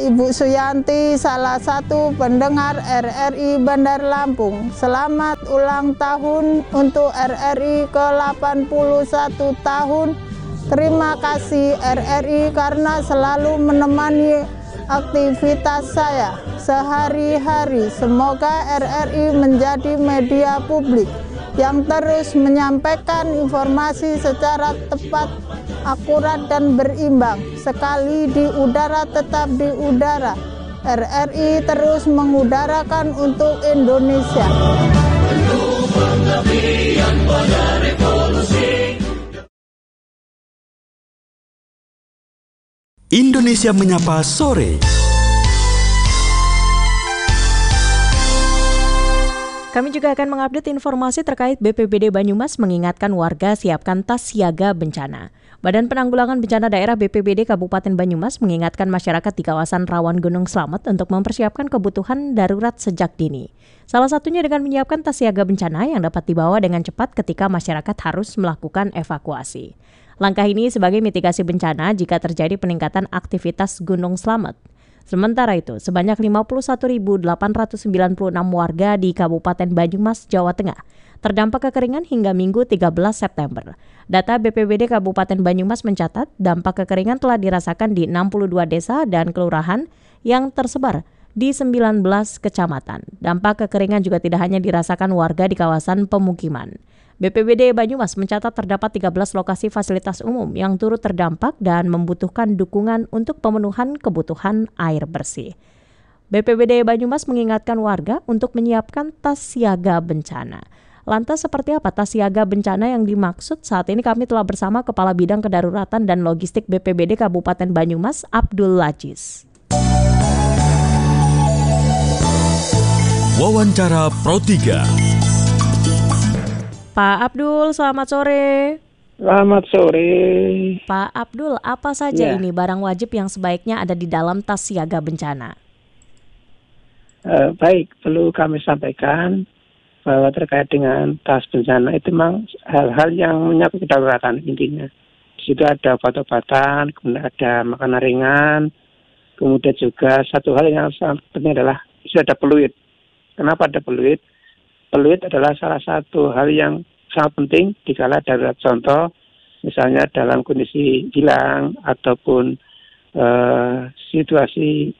Ibu Suyanti, salah satu pendengar RRI Bandar Lampung. Selamat ulang tahun untuk RRI ke-81 tahun. Terima kasih RRI karena selalu menemani aktivitas saya sehari-hari. Semoga RRI menjadi media publik yang terus menyampaikan informasi secara tepat, akurat dan berimbang. Sekali di udara tetap di udara. RRI terus mengudarakan untuk Indonesia. Indonesia Menyapa Sore. Kami juga akan mengupdate informasi terkait BPBD Banyumas mengingatkan warga siapkan tas siaga bencana. Badan Penanggulangan Bencana Daerah BPBD Kabupaten Banyumas mengingatkan masyarakat di kawasan rawan Gunung Slamet untuk mempersiapkan kebutuhan darurat sejak dini. Salah satunya dengan menyiapkan tas siaga bencana yang dapat dibawa dengan cepat ketika masyarakat harus melakukan evakuasi. Langkah ini sebagai mitigasi bencana jika terjadi peningkatan aktivitas Gunung Slamet. Sementara itu, sebanyak 51.896 warga di Kabupaten Banyumas, Jawa Tengah terdampak kekeringan hingga Minggu 13 September. Data BPBD Kabupaten Banyumas mencatat dampak kekeringan telah dirasakan di 62 desa dan kelurahan yang tersebar di 19 kecamatan. Dampak kekeringan juga tidak hanya dirasakan warga di kawasan pemukiman. BPBD Banyumas mencatat terdapat 13 lokasi fasilitas umum yang turut terdampak dan membutuhkan dukungan untuk pemenuhan kebutuhan air bersih. BPBD Banyumas mengingatkan warga untuk menyiapkan tas siaga bencana. Lantas seperti apa tas siaga bencana yang dimaksud? Saat ini kami telah bersama Kepala Bidang Kedaruratan dan Logistik BPBD Kabupaten Banyumas, Abdul Lajiz. Wawancara Pro 3. Pak Abdul, selamat sore. Selamat sore. Pak Abdul, apa saja ini barang wajib yang sebaiknya ada di dalam tas siaga bencana? Baik, perlu kami sampaikan bahwa terkait dengan tas bencana itu memang hal-hal yang menyangkut kedaruratan intinya. Di situ ada obat-obatan, kemudian ada makanan ringan, kemudian juga satu hal yang sangat penting adalah di situ ada peluit. Kenapa ada peluit? Peluit adalah salah satu hal yang sangat penting dikala darurat, contoh misalnya dalam kondisi hilang ataupun situasi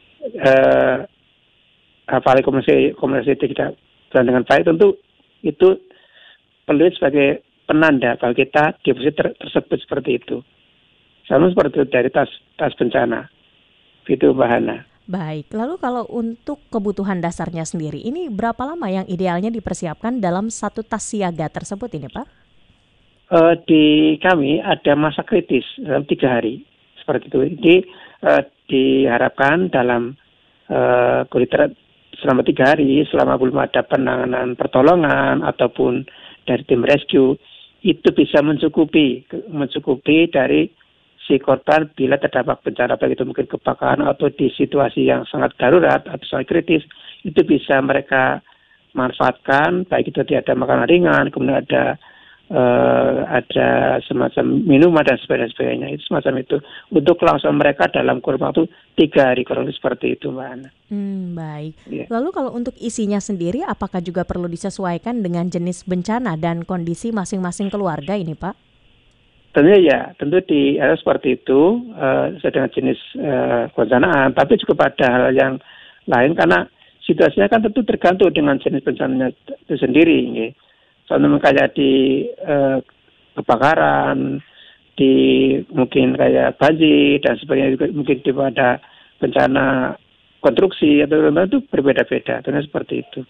komunikasi tidak berjalan dengan baik, tentu itu peluit sebagai penanda bahwa kita di posisi tersebut seperti itu. Sama seperti itu dari tas bencana. Itu Mbak Hana. Baik, lalu kalau untuk kebutuhan dasarnya sendiri, ini berapa lama yang idealnya dipersiapkan dalam satu tas siaga tersebut ini, Pak? Di kami ada masa kritis dalam 3 hari, seperti itu. Jadi diharapkan dalam selama 3 hari, selama belum ada penanganan pertolongan ataupun dari tim rescue, itu bisa mencukupi dari si korban bila terdapat bencana, baik itu mungkin kebakaran atau di situasi yang sangat darurat atau sangat kritis, itu bisa mereka manfaatkan, baik itu ada makanan ringan, kemudian ada semacam minuman dan sebagainya, itu semacam itu untuk kelangsungan mereka dalam kurun waktu 3 hari, kurang lebih seperti itu, Mbak Ana. Baik. Yeah. Lalu kalau untuk isinya sendiri, apakah juga perlu disesuaikan dengan jenis bencana dan kondisi masing-masing keluarga ini, Pak? Tentu harus seperti itu sesuai dengan jenis kebencanaan, tapi juga pada hal yang lain karena situasinya kan tentu tergantung dengan jenis bencananya itu sendiri. Contohnya kayak di kebakaran, di mungkin kayak banjir dan sebagainya, juga mungkin di pada bencana konstruksi atau itu berbeda-beda, tentunya seperti itu.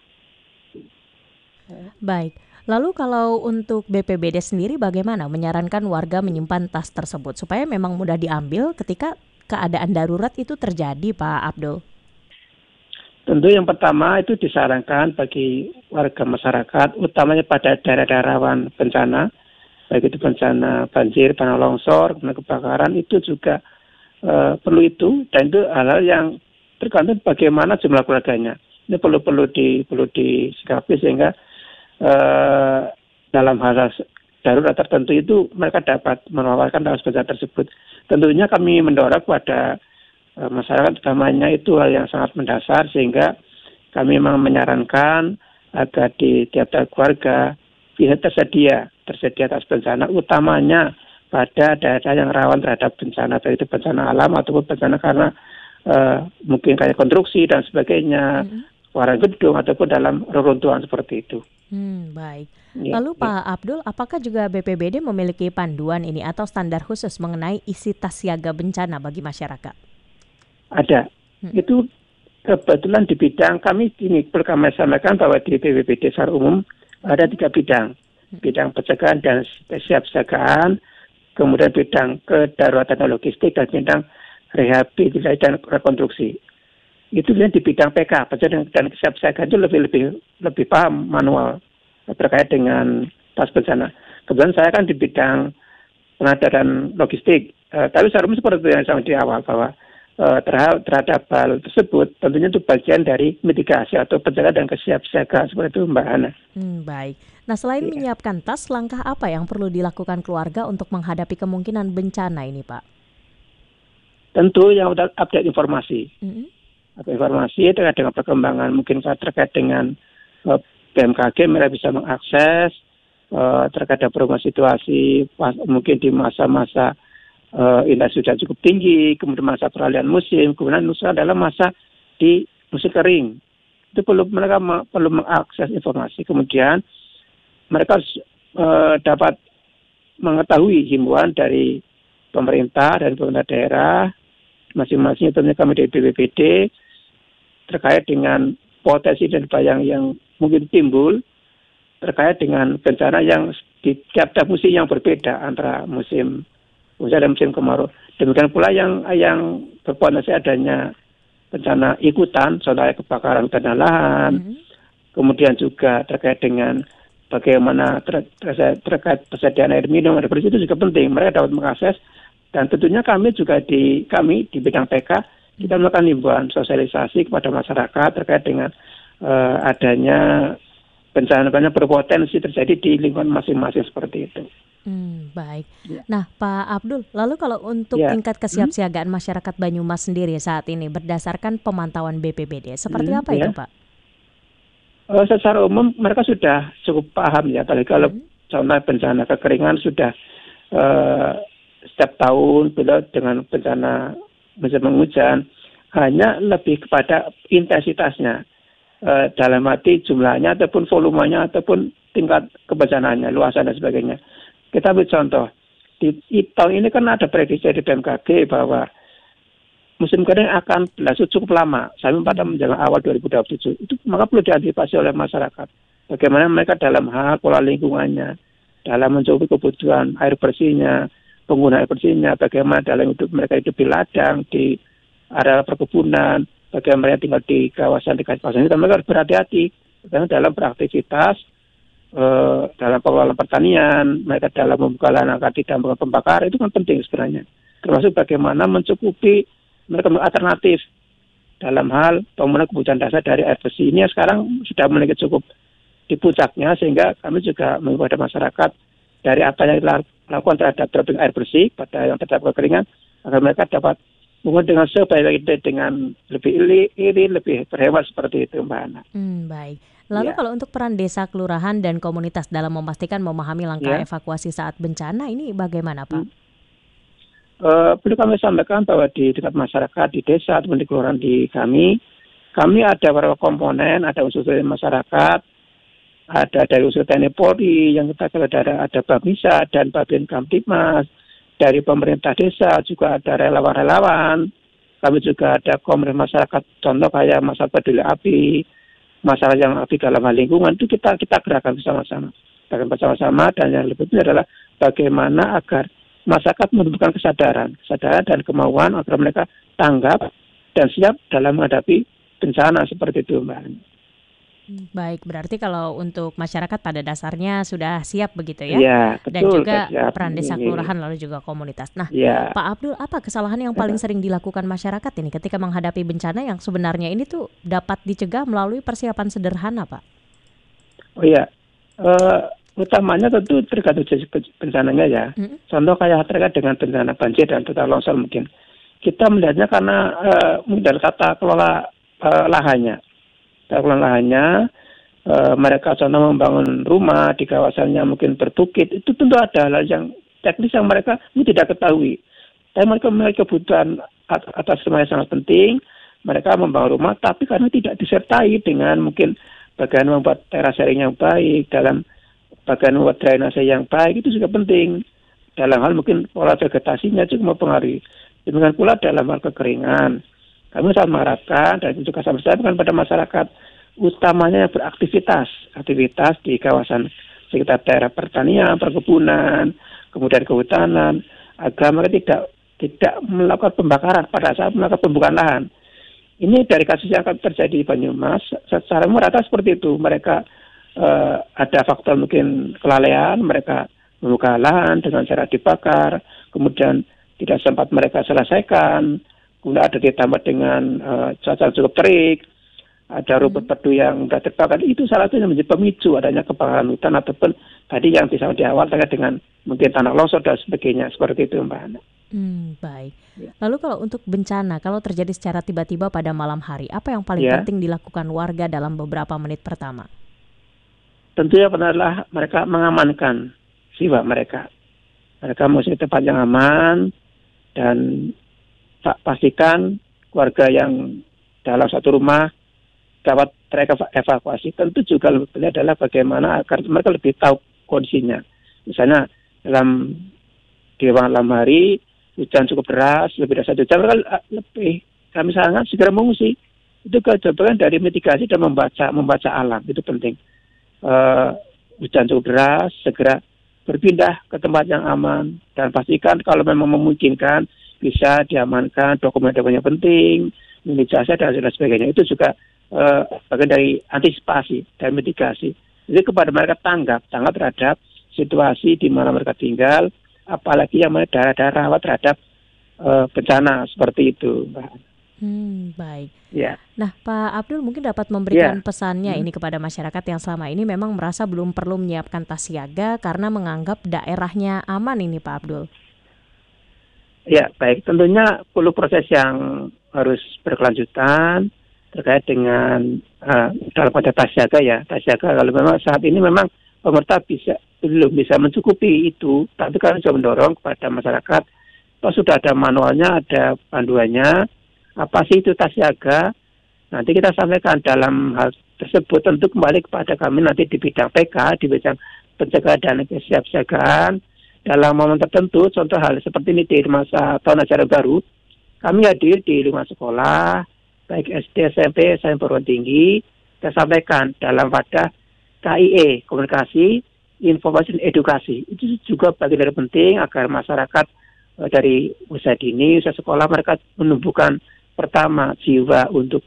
Baik. Lalu kalau untuk BPBD sendiri bagaimana menyarankan warga menyimpan tas tersebut supaya memang mudah diambil ketika keadaan darurat itu terjadi, Pak Abdul? Tentu yang pertama itu disarankan bagi warga masyarakat, utamanya pada daerah-daerah rawan bencana, baik itu bencana banjir, tanah longsor, kebakaran, itu juga perlu itu, dan itu hal-hal yang tergantung bagaimana jumlah keluarganya. Ini perlu disikapi sehingga dalam hal darurat tertentu itu mereka dapat menawarkan dalam bencana tersebut. Tentunya kami mendorong kepada masyarakat utamanya itu hal yang sangat mendasar, sehingga kami memang menyarankan agar di tiap-tiap keluarga bisa tersedia atas bencana, utamanya pada daerah yang rawan terhadap bencana, baik itu bencana alam ataupun bencana karena mungkin kayak konstruksi dan sebagainya, warang gedung ataupun dalam reruntuhan seperti itu. Baik. Lalu Pak Abdul, apakah juga BPBD memiliki panduan ini atau standar khusus mengenai isi tas siaga bencana bagi masyarakat? Ada. Itu kebetulan di bidang kami ini perlu kami sampaikan bahwa di BPBD secara umum ada 3 bidang. Bidang pencegahan dan kesiapsiagaan, kemudian bidang kedaruratan dan logistik, dan bidang rehabilitasi dan rekonstruksi. Itu di bidang PK, pencegahan dan kesiapsiagaan itu lebih paham manual terkait dengan tas bencana. Kebetulan saya kan di bidang pengadaan logistik, tapi secara umum seperti yang saya di awal bahwa terhadap hal tersebut tentunya itu bagian dari mitigasi atau pencegahan dan kesiapsiagaan seperti itu, Mbak Hana. Baik. Nah, selain menyiapkan tas, langkah apa yang perlu dilakukan keluarga untuk menghadapi kemungkinan bencana ini, Pak? Tentu yang udah update informasi. Informasi terkait dengan perkembangan, mungkin terkait dengan BMKG, mereka bisa mengakses terkait dengan perubahan situasi, mungkin di masa-masa intensitas sudah cukup tinggi, kemudian masa peralihan musim, kemudian adalah masa di musim kering. Itu mereka perlu mengakses informasi. Kemudian mereka dapat mengetahui himbauan dari pemerintah dan pemerintah daerah masing-masing, tentunya kami dari BPBD, terkait dengan potensi dan bahaya yang mungkin timbul terkait dengan bencana yang di tiap-tiap musim yang berbeda antara musim hujan dan musim kemarau. Demikian pula yang berpotensi adanya bencana ikutan, contohnya kebakaran hutan dan lahan. Kemudian juga terkait dengan bagaimana terkait persediaan air minum, air bersih, itu juga penting. Mereka dapat mengakses, dan tentunya kami juga di bidang PK, kita melakukan himbauan sosialisasi kepada masyarakat terkait dengan adanya bencana berpotensi terjadi di lingkungan masing-masing seperti itu. Baik. Nah, Pak Abdul, lalu kalau untuk tingkat kesiapsiagaan masyarakat Banyumas sendiri saat ini berdasarkan pemantauan BPBD, seperti apa itu, Pak? Secara umum mereka sudah cukup paham ya, apalagi kalau contoh bencana kekeringan sudah setiap tahun beliau dengan bencana musim penghujan, hanya lebih kepada intensitasnya, dalam arti jumlahnya ataupun volumenya ataupun tingkat kebencanaannya, luasan dan sebagainya. Kita ambil contoh, di tahun ini kan ada prediksi dari BMKG bahwa musim kering akan berlangsung cukup lama, sampai pada menjelang awal 2027. Itu maka perlu diantisipasi oleh masyarakat. Bagaimana mereka dalam hal pola lingkungannya, dalam mencukupi kebutuhan air bersihnya, penggunaan air bersihnya, bagaimana dalam hidup mereka hidup di ladang, di area perkebunan, bagaimana mereka tinggal di kawasan itu, mereka harus berhati-hati dalam beraktivitas, dalam pengelolaan pertanian, mereka dalam membuka lahan angkat di dampak pembakaran, itu kan penting sebenarnya. Termasuk bagaimana mencukupi mereka alternatif dalam hal pemenuhan kebutuhan dasar dari air bersih. Ini sekarang sudah mulai cukup di puncaknya, sehingga kami juga mengimbau pada masyarakat dari apa yang dilakukan terhadap dropping air bersih pada yang terdapat kekeringan, agar mereka dapat menggunakan dengan sebaik-baiknya, dengan lebih irit, lebih berhemat seperti itu, Mbak Ana. Baik. Lalu kalau untuk peran desa, kelurahan, dan komunitas dalam memastikan memahami langkah evakuasi saat bencana, ini bagaimana, Pak? Perlu kami sampaikan bahwa di tingkat masyarakat, di desa ataupun di kelurahan di kami ada beberapa komponen, ada unsur dari masyarakat, ada dari unsur TNI Polri, yang kita ada Babinsa dan Babin Kamtibmas, dari pemerintah desa juga ada relawan-relawan, kami juga ada komunitas masyarakat, contoh kayak masalah peduli api, masalah yang api dalam hal lingkungan, itu kita gerakan bersama-sama, dan yang lebih penting adalah bagaimana agar masyarakat menumbuhkan kesadaran dan kemauan agar mereka tanggap dan siap dalam menghadapi bencana seperti itu, Mbak. Baik, berarti kalau untuk masyarakat pada dasarnya sudah siap begitu ya? Iya, betul. Dan juga peran desa, kelurahan, lalu juga komunitas. Nah, Pak Abdul, apa kesalahan yang paling sering dilakukan masyarakat ini ketika menghadapi bencana yang sebenarnya ini tuh dapat dicegah melalui persiapan sederhana, Pak? Oh iya, utamanya tentu tergantung jenis bencananya ya. Contoh kayak terkait dengan bencana banjir dan total longsor mungkin. kita melihatnya karena dari tata kelola lahannya. Tata kelola lahannya, mereka contoh membangun rumah di kawasannya mungkin berbukit, itu tentu ada hal yang teknis yang mereka ini tidak ketahui. Tapi mereka memiliki kebutuhan atas rumah yang sangat penting, mereka membangun rumah, tapi karena tidak disertai dengan mungkin bagaimana membuat terasering yang baik, dalam bagaimana membuat drainase yang baik, itu juga penting. Dalam hal mungkin pola vegetasinya juga mempengaruhi. Demikian pula dalam hal kekeringan. Kami sangat mengharapkan, dan juga sama sampaikan pada masyarakat, utamanya beraktivitas di kawasan sekitar daerah pertanian, perkebunan, kemudian kehutanan, agar mereka tidak melakukan pembakaran pada saat melakukan pembukaan lahan. Ini dari kasus yang akan terjadi di Banyumas, secara merata seperti itu. Mereka ada faktor mungkin kelalaian, mereka membuka lahan dengan cara dibakar, kemudian tidak sempat mereka selesaikan, kemudian ada ditambah dengan cuaca cukup terik, ada rumput pedu yang sudah terbakar, itu salah satu yang menjadi pemicu adanya kebakaran hutan ataupun tadi yang bisa di awal terkait dengan mungkin tanah longsor dan sebagainya, seperti itu Mbak Ana. Baik. Lalu kalau untuk bencana, kalau terjadi secara tiba-tiba pada malam hari, apa yang paling penting dilakukan warga dalam beberapa menit pertama? Tentunya adalah mereka mengamankan jiwa mereka. Mereka mesti tempat yang aman dan pastikan keluarga yang dalam satu rumah dapat terevakuasi. Tentu juga lebih adalah bagaimana agar mereka lebih tahu kondisinya. Misalnya di malam hari hujan cukup deras, lebih dari 1 jam, mereka kami sangat segera mengungsi. Itu kecocokan dari mitigasi dan membaca alam, itu penting. Hujan cukup deras, segera berpindah ke tempat yang aman dan pastikan kalau memang memungkinkan bisa diamankan dokumen-dokumennya penting, milik jasa dan sebagainya. Itu juga bagian dari antisipasi dan mitigasi. Jadi kepada mereka tanggap terhadap situasi di mana mereka tinggal, apalagi yang daerah-daerah rawan terhadap bencana seperti itu, Mbak. Baik. Ya. Nah, Pak Abdul mungkin dapat memberikan pesannya ini kepada masyarakat yang selama ini memang merasa belum perlu menyiapkan tas siaga karena menganggap daerahnya aman ini, Pak Abdul. Ya, baik. Tentunya perlu proses yang harus berkelanjutan terkait dengan dalam konteks tas siaga ya. Tas siaga kalau memang saat ini memang pemerintah belum bisa mencukupi itu, tapi kami juga mendorong kepada masyarakat, kalau sudah ada manualnya, ada panduannya, apa sih itu tas siaga, nanti kita sampaikan dalam hal tersebut. Tentu kembali kepada kami nanti di bidang PK, di bidang pencegahan dan kesiapsiagaan dalam momen tertentu, contoh hal seperti ini di masa tahun ajaran baru, kami hadir di lingkungan sekolah, baik SD, SMP, sampai perguruan tinggi, kita sampaikan dalam wadah KIE, komunikasi, informasi, dan edukasi. Itu juga bagian dari penting agar masyarakat dari usia dini, usia sekolah, mereka menumbuhkan pertama jiwa untuk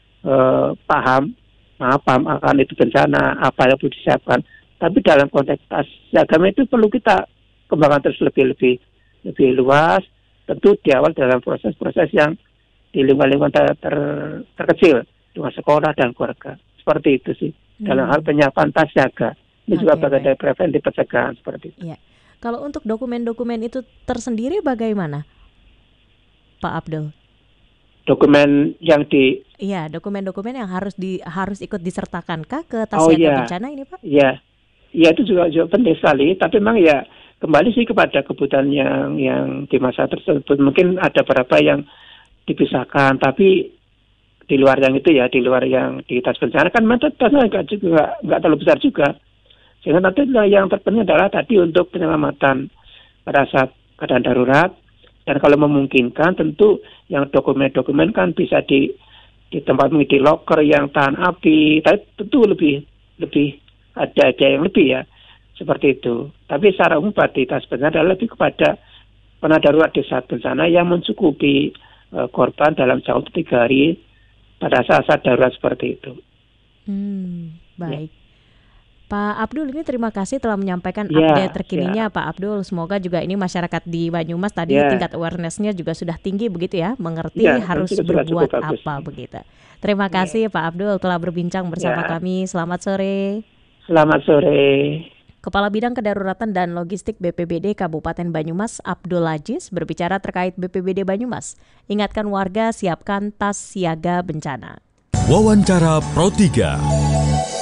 paham akan itu bencana, apa yang perlu disiapkan. Tapi dalam konteks agama itu perlu kita kembangkan terus lebih luas, tentu di awal dalam proses-proses yang di lingkungan terkecil, dengan sekolah dan keluarga. Seperti itu sih. Dalam hal penyiapan tas siaga. Ini juga bagian dari preventif pencegahan seperti itu. Ya. Kalau untuk dokumen-dokumen itu tersendiri bagaimana, Pak Abdul? Dokumen yang Iya, dokumen-dokumen yang harus ikut disertakankah ke tas siaga bencana ini, Pak? Iya. Iya, itu juga penting sekali, tapi memang ya kembali sih kepada kebutuhan yang di masa tersebut. Mungkin ada beberapa yang dipisahkan, tapi di luar yang itu ya, di luar yang di tas bencana kan tasnya nggak terlalu besar juga. Sehingga nanti yang terpenting adalah tadi untuk penyelamatan pada saat keadaan darurat, dan kalau memungkinkan tentu yang dokumen-dokumen kan bisa di tempat di loker yang tahan api, tapi tentu lebih ada yang lebih ya, seperti itu. Tapi secara umum di tas bencana adalah lebih kepada penanganan darurat di saat bencana yang mencukupi korban dalam jangka 3 hari pada saat darurat seperti itu. Baik. Ya. Pak Abdul, ini terima kasih telah menyampaikan update terkininya, Pak Abdul. Semoga juga ini masyarakat di Banyumas tadi tingkat awareness-nya juga sudah tinggi begitu ya, mengerti harus berbuat apa begitu. Terima kasih Pak Abdul telah berbincang bersama kami. Selamat sore. Selamat sore. Kepala Bidang Kedaruratan dan Logistik BPBD Kabupaten Banyumas, Abdul Aziz, berbicara terkait BPBD Banyumas. Ingatkan warga siapkan tas siaga bencana. Wawancara Pro 3.